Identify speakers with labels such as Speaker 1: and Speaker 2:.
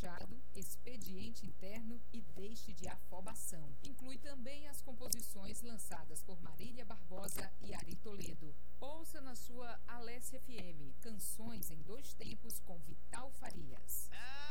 Speaker 1: Machado, Expediente Interno e Deixe de Afobação. Inclui também as composições lançadas por Marília Barbosa e Ari Toledo. Ouça na sua